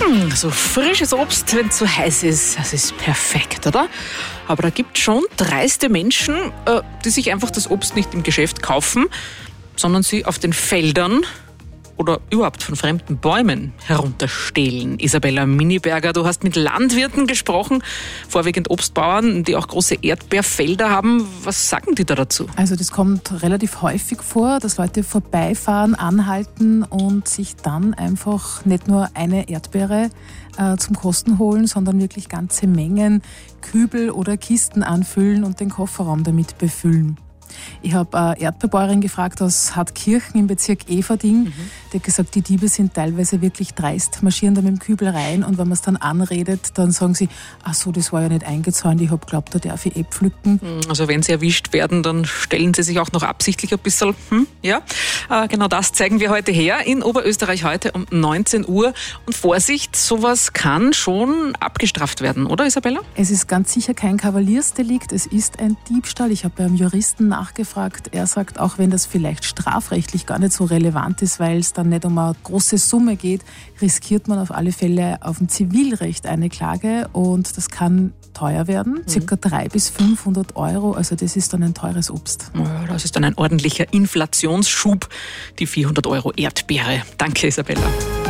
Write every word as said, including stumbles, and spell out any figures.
Hm, so frisches Obst, wenn es so heiß ist, das ist perfekt, oder? Aber da gibt es schon dreiste Menschen, äh, die sich einfach das Obst nicht im Geschäft kaufen, sondern sie auf den Feldern oder überhaupt von fremden Bäumen herunterstehlen. Isabella Miniberger, du hast mit Landwirten gesprochen, vorwiegend Obstbauern, die auch große Erdbeerfelder haben. Was sagen die da dazu? Also das kommt relativ häufig vor, dass Leute vorbeifahren, anhalten und sich dann einfach nicht nur eine Erdbeere äh, zum Kosten holen, sondern wirklich ganze Mengen Kübel oder Kisten anfüllen und den Kofferraum damit befüllen. Ich habe eine Erdbeerbäuerin gefragt aus Hartkirchen im Bezirk Everding. Mhm. Die hat gesagt, die Diebe sind teilweise wirklich dreist, marschieren da mit dem Kübel rein und wenn man es dann anredet, dann sagen sie, ach so, das war ja nicht eingezäunt, ich habe geglaubt, da darf ich eh pflücken. Also wenn sie erwischt werden, dann stellen sie sich auch noch absichtlich ein bisschen, hm, ja. Äh, genau das zeigen wir heute her in Oberösterreich heute um neunzehn Uhr. Und Vorsicht, sowas kann schon abgestraft werden, oder Isabella? Es ist ganz sicher kein Kavaliersdelikt, es ist ein Diebstahl. Ich habe beim Juristen nachgefragt. Er sagt, auch wenn das vielleicht strafrechtlich gar nicht so relevant ist, weil es dann nicht um eine große Summe geht, riskiert man auf alle Fälle auf dem Zivilrecht eine Klage und das kann teuer werden, mhm. circa dreihundert bis fünfhundert Euro. Also das ist dann ein teures Obst. Ja, das ist dann ein ordentlicher Inflationsschub, die vierhundert Euro Erdbeere. Danke, Isabella.